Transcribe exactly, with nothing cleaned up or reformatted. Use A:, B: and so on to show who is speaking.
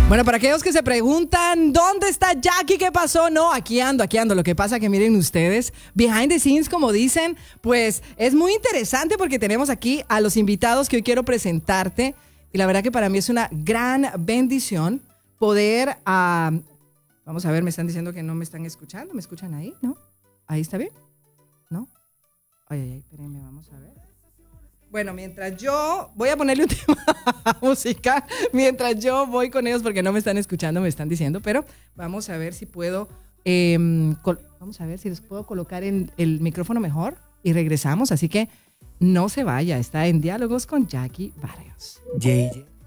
A: Bueno, para aquellos que se preguntan, ¿dónde está Jackie? ¿Qué pasó? No, aquí ando, aquí ando. Lo que pasa que miren ustedes, behind the scenes, como dicen, pues es muy interesante porque tenemos aquí a los invitados que hoy quiero presentarte. Y la verdad que para mí es una gran bendición poder... Uh, vamos a ver, me están diciendo que no me están escuchando. ¿Me escuchan ahí? ¿No? ¿Ahí está bien? ¿No? Ay, ay, ay, espérenme, vamos a ver. Bueno, mientras yo voy a ponerle un tema a música, mientras yo voy con ellos porque no me están escuchando, me están diciendo, pero vamos a ver si puedo, eh, col- vamos a ver si les puedo colocar en el micrófono mejor y regresamos, así que no se vaya, está en Diálogos con Jackie Vargas.
B: J J.